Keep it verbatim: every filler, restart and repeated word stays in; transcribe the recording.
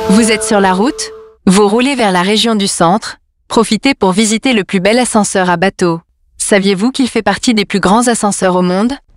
Vous êtes sur la route? Vous roulez vers la région du centre? Profitez pour visiter le plus bel ascenseur à bateau. Saviez-vous qu'il fait partie des plus grands ascenseurs au monde?